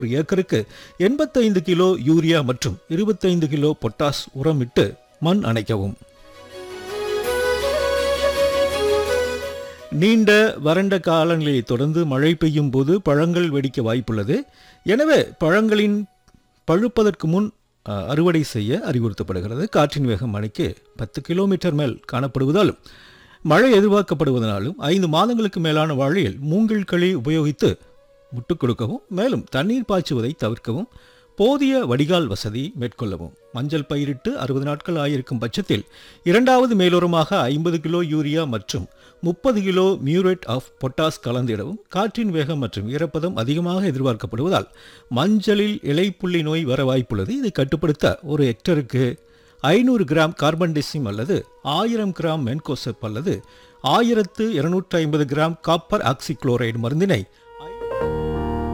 ஒரு ஏக்கருக்கு 85 kilo urea மற்றும் 25 கிலோ பொட்டாஸ் உரமிட்டு மண் அணைக்கவும். நீண்ட வறண்ட காலநிலையை தொடர்ந்து மழை பெய்யும் போது பழங்கள் வெடிக்க வாய்ப்புள்ளது. எனவே பழங்களின் பழுப்பதற்கு முன் அறுவடை செய்ய அறிவுறுத்தப்படுகிறது. காற்றின் வேகம் மணிக்கு 10 கிலோமீட்டர் மேல் காணப்படுவதாலும் மழை எதிர்பார்க்கப்படுவதனாலும் 5 மாதங்களுக்கு மேலான வாழையில் மூங்கில் களி உபயோகித்து முட்டுக் கொடுக்கவும், மேலும் தண்ணீர் பாய்ச்சுவதை தவிர்க்கவும், போதிய வடிகால் வசதி மேற்கொள்ளவும். மஞ்சள் பயிரிட்டு 60 நாட்கள் ஆகியிருக்கும் பட்சத்தில் இரண்டாவது மேலுரமாக 50 கிலோ யூரியா மற்றும் 30 கிலோ மியூரேட் ஆஃப் பொட்டாஸ் கலந்திடவும். காற்றின் வேகம் மற்றும் ஈரப்பதம் அதிகமாக எதிர்பார்க்கப்படுவதால் மஞ்சளில் இலைப்புள்ளி நோய் வர வாய்ப்புள்ளது. இதை கட்டுப்படுத்த ஒரு ஹெக்டருக்கு 500 கிராம் கார்பன்டெசிம் அல்லது 1000 கிராம் மென்கோசெப் அல்லது 1250 கிராம் காப்பர் ஆக்சிக்ளோரைடு மருந்தினை